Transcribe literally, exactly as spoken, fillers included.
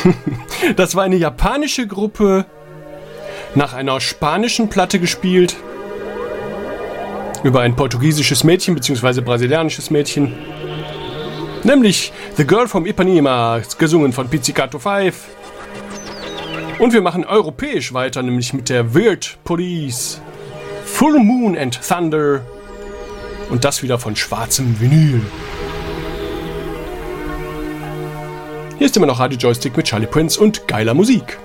Das war eine japanische Gruppe, nach einer spanischen Platte gespielt, über ein portugiesisches Mädchen bzw. brasilianisches Mädchen, nämlich The Girl from Ipanema, gesungen von Pizzicato fünf. Und wir machen europäisch weiter, nämlich mit der Weird Police, Full Moon and Thunder, und das wieder von schwarzem Vinyl. Hier ist immer noch Radio Joystick mit Charlie Prince und geiler Musik.